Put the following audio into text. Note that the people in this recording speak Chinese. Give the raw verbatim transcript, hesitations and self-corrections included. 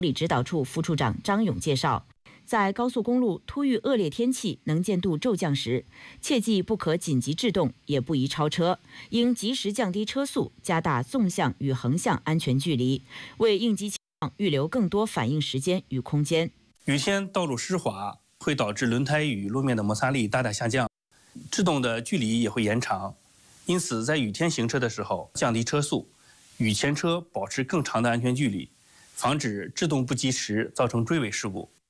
理指导处副处长张勇介绍，在高速公路突遇恶劣天气、能见度骤降时，切记不可紧急制动，也不宜超车，应及时降低车速，加大纵向与横向安全距离，为应急情况预留更多反应时间与空间。 雨天道路湿滑会导致轮胎与路面的摩擦力大大下降，制动的距离也会延长。因此，在雨天行车的时候，降低车速，与前车保持更长的安全距离，防止制动不及时造成追尾事故。